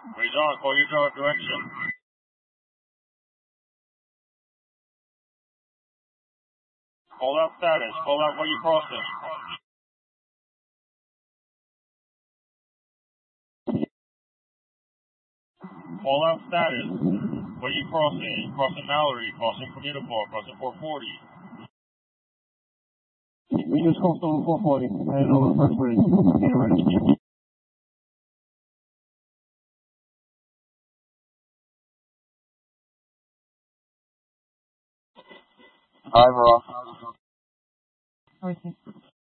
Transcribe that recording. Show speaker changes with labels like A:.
A: Breeze on, call your direction. Call out status, call out where you're crossing. Call out status, where you crossing? Crossing Mallory, crossing Communicore, crossing 440.
B: We just crossed over 440, headed over the first bridge. Get ready.
C: Hi, Ross.
B: Everything.